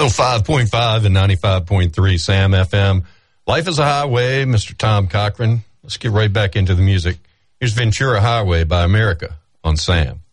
105.5 and 95.3 Sam FM. Life is a Highway, Mr. Tom Cochran. Let's get right back into the music. Here's Ventura Highway by America on Sam.